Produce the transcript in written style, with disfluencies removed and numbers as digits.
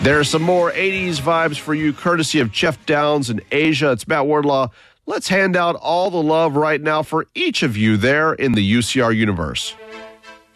There's some more 80s vibes for you, courtesy of Jeff Downs in Asia. It's Matt Wardlaw. Let's hand out all the love right now for each of you there in the UCR universe.